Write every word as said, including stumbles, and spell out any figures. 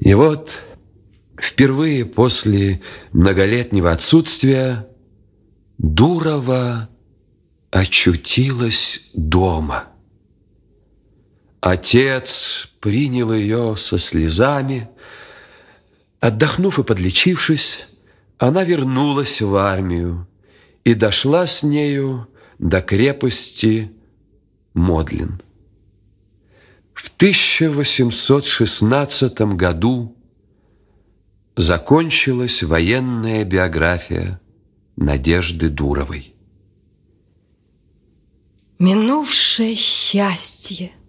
И вот впервые после многолетнего отсутствия Дурова очутилась дома. Отец принял ее со слезами. Отдохнув и подлечившись, она вернулась в армию и дошла с нею до крепости Модлин. В тысяча восемьсот шестнадцатом году закончилась военная биография Надежды Дуровой. Минувшее счастье